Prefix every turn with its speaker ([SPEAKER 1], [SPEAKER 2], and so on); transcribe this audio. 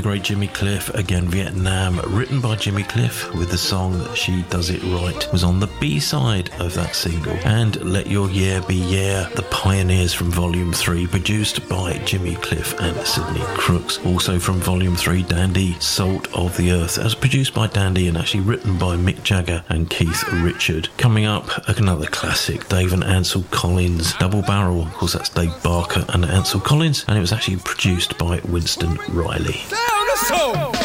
[SPEAKER 1] great Jimmy Cliff, again Vietnam, written by Jimmy Cliff, with the song She Does It Right, was on the B-side of that single. And Let Your Yeah Be Yeah, The Pioneers from Volume 3, produced by Jimmy Cliff and Sidney Crooks. Also from Volume 3, Dandy, Salt of the Earth, as produced by Dandy and actually written by Mick Jagger and Keith Richard. Coming up, another classic, Dave and Ansel Collins, Double Barrel. Of course, that's Dave Barker and Ansel Collins, and it was actually produced by Winston Riley.
[SPEAKER 2] Down the soul.